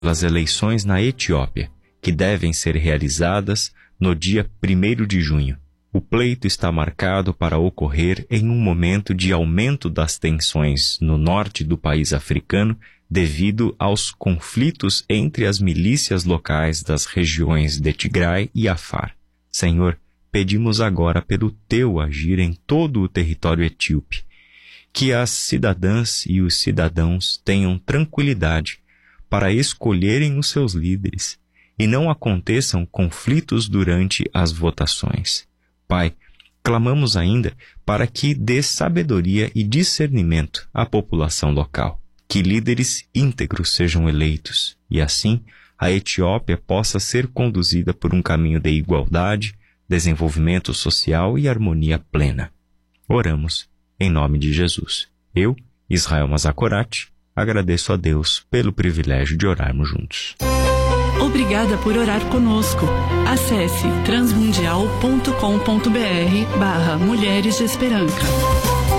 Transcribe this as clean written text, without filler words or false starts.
as eleições na Etiópia, que devem ser realizadas no dia 1º de junho. O pleito está marcado para ocorrer em um momento de aumento das tensões no norte do país africano devido aos conflitos entre as milícias locais das regiões de Tigray e Afar. Senhor, pedimos agora pelo teu agir em todo o território etíope, que as cidadãs e os cidadãos tenham tranquilidade para escolherem os seus líderes e não aconteçam conflitos durante as votações. Pai, clamamos ainda para que dê sabedoria e discernimento à população local, que líderes íntegros sejam eleitos e assim a Etiópia possa ser conduzida por um caminho de igualdade, desenvolvimento social e harmonia plena. Oramos em nome de Jesus. Eu, Israel Mazakorati, agradeço a Deus pelo privilégio de orarmos juntos. Obrigada por orar conosco. Acesse transmundial.com.br/Mulheres de Esperança.